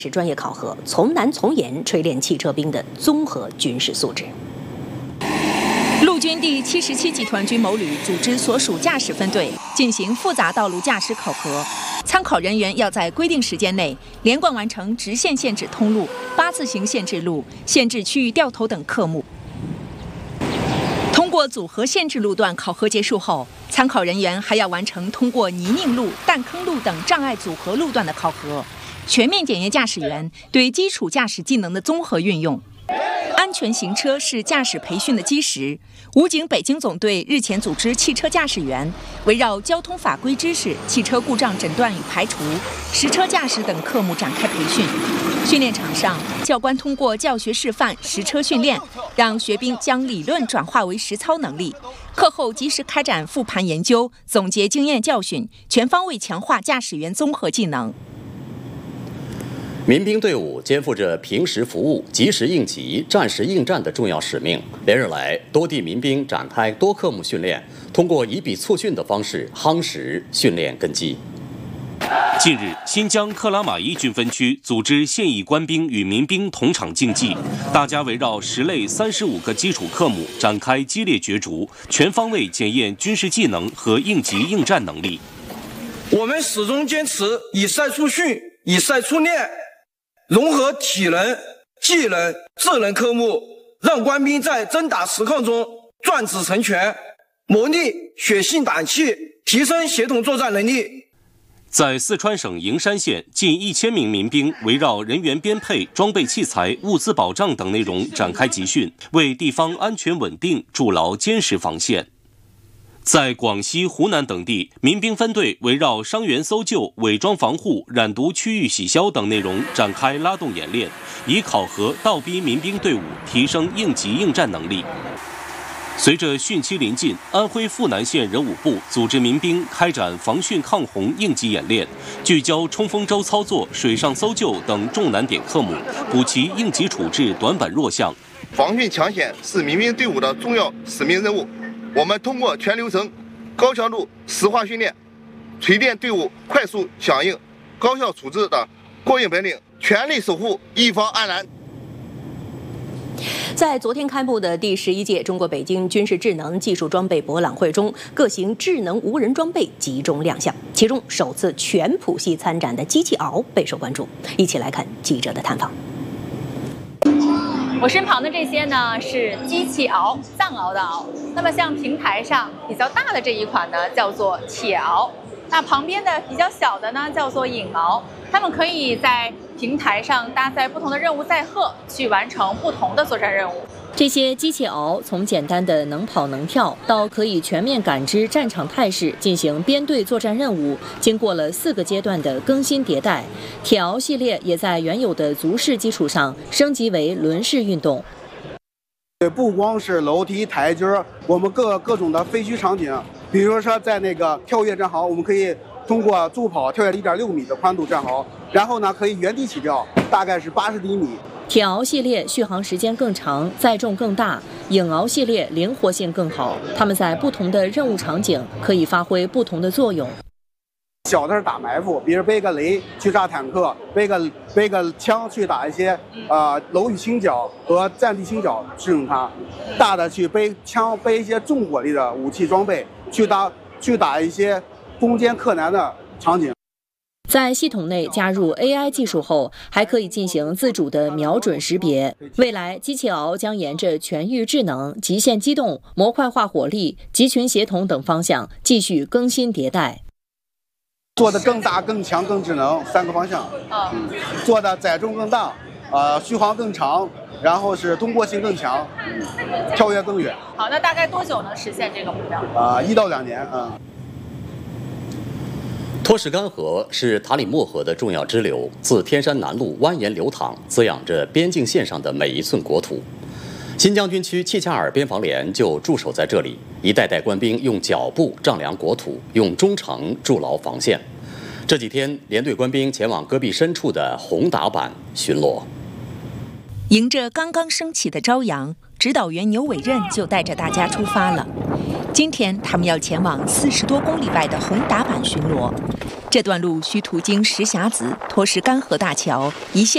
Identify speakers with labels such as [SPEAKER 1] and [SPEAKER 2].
[SPEAKER 1] 是专业考核，从难从严锤炼汽车兵的综合军事素质。
[SPEAKER 2] 陆军第77集团军某旅组织所属驾驶分队进行复杂道路驾驶考核，参考人员要在规定时间内连贯完成直线限制通路、8字形限制路、限制区域掉头等科目。通过组合限制路段考核结束后，参考人员还要完成通过泥泞路、弹坑路等障碍组合路段的考核，全面检验驾驶员对基础驾驶技能的综合运用。安全行车是驾驶培训的基石。武警北京总队日前组织汽车驾驶员围绕交通法规知识、汽车故障诊断与排除、实车驾驶等科目展开培训。训练场上，教官通过教学示范、实车训练，让学兵将理论转化为实操能力。课后及时开展复盘研究，总结经验教训，全方位强化驾驶员综合技能。
[SPEAKER 3] 民兵队伍肩负着平时服务、及时应急、战时应战的重要使命。连日来，多地民兵展开多科目训练，通过以比促训的方式夯实训练根基。
[SPEAKER 4] 近日，新疆克拉玛依军分区组织现役官兵与民兵同场竞技，大家围绕10类35个基础科目展开激烈角逐，全方位检验军事技能和应急应战能力。
[SPEAKER 5] 我们始终坚持以赛促训、以赛促练，融合体能、技能、智能科目，让官兵在征打实抗中赚指成拳，磨砺血性胆气，提升协同作战能力。
[SPEAKER 4] 在四川省营山县，近1000名民兵围绕人员编配、装备器材、物资保障等内容展开集训，为地方安全稳定筑牢坚实防线。在广西、湖南等地，民兵分队围绕伤员搜救、伪装防护、染毒区域洗消等内容展开拉动演练，以考核倒逼民兵队伍提升应急应战能力。随着汛期临近，安徽阜南县人武部组织民兵开展防汛抗洪应急演练，聚焦冲锋舟操作、水上搜救等重难点科目，补齐应急处置短板弱项。
[SPEAKER 6] 防汛抢险是民兵队伍的重要使命任务。我们通过全流程、高强度实化训练，锤炼队伍快速响应、高效处置的过硬本领，全力守护一方安南。
[SPEAKER 1] 在昨天开幕的第11届中国北京军事智能技术装备博览会中，各型智能无人装备集中亮相，其中首次全谱系参展的机器鳌备受关注。一起来看记者的探访。
[SPEAKER 7] 我身旁的这些呢是机器鳌，藏獒的獒。那么像平台上比较大的这一款呢叫做铁鳌，那旁边的比较小的呢叫做影鳌。它们可以在平台上搭载不同的任务载荷，去完成不同的作战任务。
[SPEAKER 8] 这些机器鳌从简单的能跑能跳，到可以全面感知战场态势，进行编队作战任务，经过了4个阶段的更新迭代。铁鳌系列也在原有的足式基础上升级为轮式运动。
[SPEAKER 9] 不光是楼梯、台阶，我们各种的废墟场景，比如说在那个跳跃战壕，我们可以通过助跑跳跃1.6米的宽度战壕，然后呢可以原地起跳，大概是80厘米。
[SPEAKER 8] 铁鳌系列续航时间更长，载重更大；影鳌系列灵活性更好，它们在不同的任务场景可以发挥不同的作用。
[SPEAKER 9] 小的是打埋伏，比如背个雷去炸坦克，背个枪去打一些楼宇清剿和战地清剿使用它；大的去背枪背一些重火力的武器装备，去打一些攻坚克难的场景。
[SPEAKER 8] 在系统内加入 AI 技术后，还可以进行自主的瞄准识别。未来，机器鳌将沿着全域智能、极限机动、模块化火力、集群协同等方向继续更新迭代。
[SPEAKER 9] 做的更大、更强、更智能3个方向。做的载重更大，续航更长，然后是通过性更强，跳跃更远。
[SPEAKER 7] 好，那大概多久能实现这个目标
[SPEAKER 9] ？1到2年。
[SPEAKER 3] 托什干河是塔里木河的重要支流，自天山南麓蜿蜒流淌，滋养着边境线上的每一寸国土。新疆军区契恰尔边防连就驻守在这里，一代代官兵用脚步丈量国土，用忠诚筑牢防线。这几天，连队官兵前往戈壁深处的红达坂巡逻。
[SPEAKER 2] 迎着刚刚升起的朝阳，指导员牛伟任就带着大家出发了。今天他们要前往40多公里外的红达坂巡逻，这段路需途经石匣子、托什干河大桥、一线。